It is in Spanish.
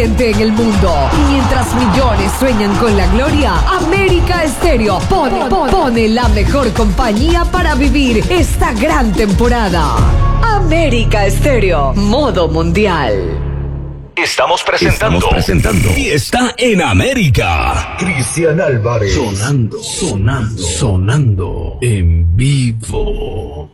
diferente en el mundo. Y mientras millones sueñan con la gloria, América Estéreo pone la mejor compañía para vivir esta gran temporada. América Estéreo, modo mundial. Estamos presentando Fiesta en América. Cristian Álvarez. Sonando en vivo.